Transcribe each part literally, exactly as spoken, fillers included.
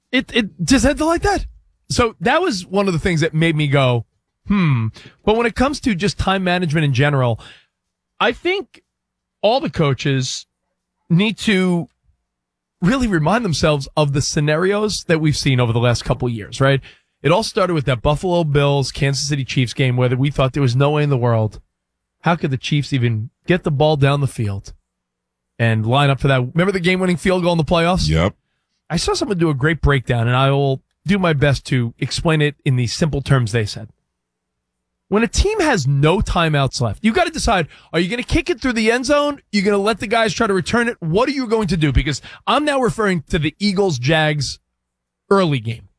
It it just ended like that. So that was one of the things that made me go, hmm. But when it comes to just time management in general, I think all the coaches need to really remind themselves of the scenarios that we've seen over the last couple of years, right? It all started with that Buffalo Bills, Kansas City Chiefs game where we thought there was no way in the world. How could the Chiefs even get the ball down the field and line up for that? Remember the game-winning field goal in the playoffs? Yep. I saw someone do a great breakdown, and I will do my best to explain it in the simple terms they said. When a team has no timeouts left, you got to decide, are you going to kick it through the end zone? You're going to let the guys try to return it? What are you going to do? Because I'm now referring to the Eagles-Jags early game.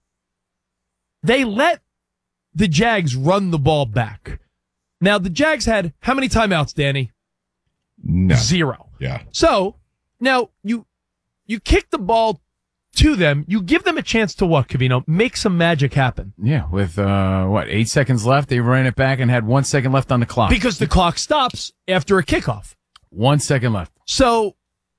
They let the Jags run the ball back. Now, the Jags had how many timeouts, Danny? No. Zero. Yeah. So, now, you you kick the ball to them, you give them a chance to what, Covino? Make some magic happen. Yeah, with, uh, what, eight seconds left, they ran it back and had one second left on the clock. Because the clock stops after a kickoff. One second left. So,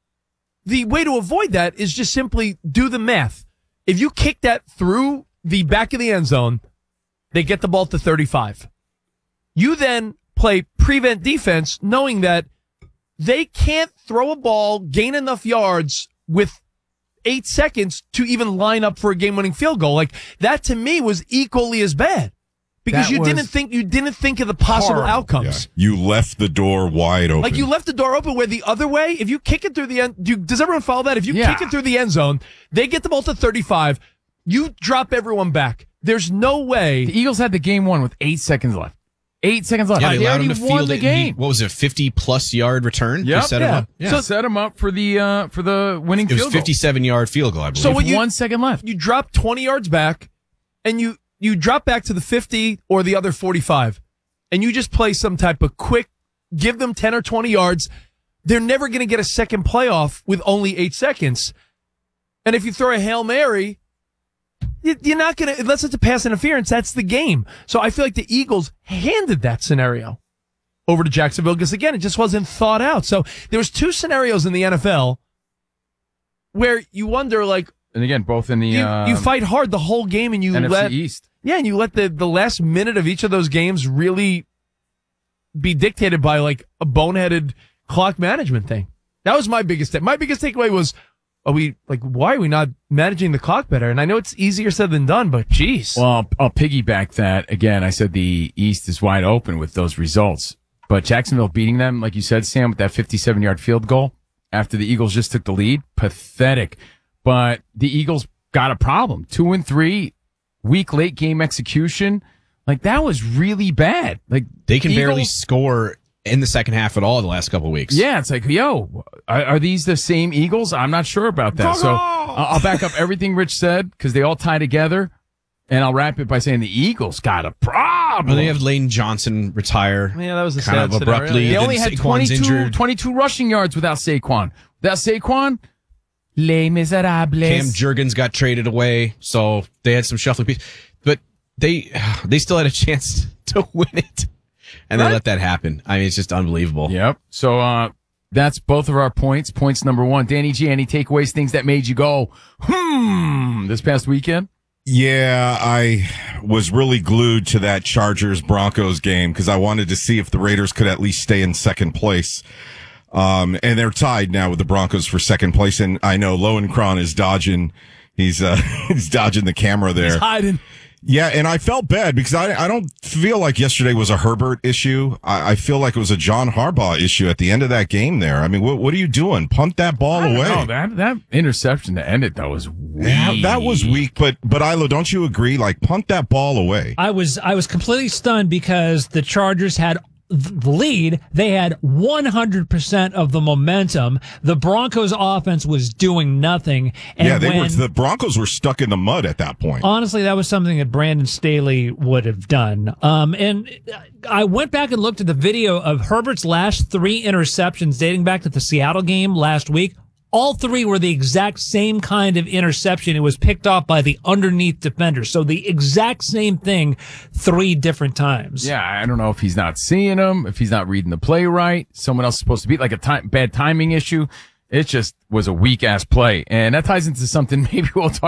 the way to avoid that is just simply do the math. If you kick that through the back of the end zone, they get the ball to thirty-five. You then play prevent defense knowing that they can't throw a ball, gain enough yards with eight seconds to even line up for a game-winning field goal. Like, that to me was equally as bad. Because That you was didn't think you didn't think of the possible horrible. outcomes. Yeah. You left the door wide open. Like, you left the door open where the other way, if you kick it through the end, do, does everyone follow that? If you Yeah. kick it through the end zone, they get the ball to thirty-five, you drop everyone back. There's no way. The Eagles had the game won with eight seconds left. Eight seconds left. Yeah, they allowed already him to won field the it. game. What was it, fifty-plus yard return? Yep. To set him Yeah. up? Yeah. So set him up for the uh, for the winning it was field goal. fifty-seven-yard field goal, I believe. So With what you- one second left. You drop twenty yards back, and you, you drop back to the fifty or the other forty-five, and you just play some type of quick, give them ten or twenty yards. They're never going to get a second playoff with only eight seconds. And if you throw a Hail Mary, you- you're not going to, unless it's a pass interference, that's the game. So I feel like the Eagles handed that scenario over to Jacksonville because, again, it just wasn't thought out. So there was two scenarios in the N F L where you wonder, like, And again, both in the you, uh, you fight hard the whole game and you N F C let East. yeah, and you let the, the last minute of each of those games really be dictated by like a boneheaded clock management thing. That was my biggest my biggest takeaway was, are we like why are we not managing the clock better? And I know it's easier said than done, but geez. Well, I'll, I'll piggyback that again. I said the East is wide open with those results, but Jacksonville beating them, like you said, Sam, with that fifty-seven yard field goal after the Eagles just took the lead, pathetic. But the Eagles got a problem. Two and three, weak late game execution. Like, that was really bad. Like, They can Eagles- barely score in the second half at all the last couple of weeks. Yeah, it's like, yo, are, are these the same Eagles? I'm not sure about that. So I'll I'll back up everything Rich said because they all tie together. And I'll wrap it by saying the Eagles got a problem. Well, they have Lane Johnson retire. yeah, that was a kind sad of abruptly. scenario. They Yeah. only Then had Saquon's twenty-two, injured. twenty-two rushing yards without Saquon. Without Saquon, Les Miserables. Cam Jurgens got traded away, so they had some shuffling pieces. But they they still had a chance to win it, and Right. they let that happen. I mean, it's just unbelievable. Yep. So uh, that's both of our points. Points number one. Danny G, any takeaways, things that made you go, hmm, this past weekend? Yeah, I was really glued to that Chargers Broncos game because I wanted to see if the Raiders could at least stay in second place. Um, and they're tied now with the Broncos for second place. And I know Lowenkron is dodging. He's, uh, he's dodging the camera there. He's hiding. Yeah, and I felt bad because I I don't feel like yesterday was a Herbert issue. I, I feel like it was a John Harbaugh issue at the end of that game there. I mean, what what are you doing? Punt that ball away. No, that that interception to end it though was weak. Yeah, that was weak, but but Ilo, don't you agree? Like, punt that ball away. I was I was completely stunned because the Chargers had the lead. They had one hundred percent of the momentum. The Broncos offense was doing nothing. And yeah, they when, were. The Broncos were stuck in the mud at that point. honestly, that was something that Brandon Staley would have done. Um, and I went back and looked at the video of Herbert's last three interceptions dating back to the Seattle game last week. All three were the exact same kind of interception. It was picked off by the underneath defender. So the exact same thing three different times. Yeah, I don't know if he's not seeing them, if he's not reading the play right. Someone else is supposed to be like a time, bad timing issue. It just was a weak ass play. And that ties into something maybe we'll talk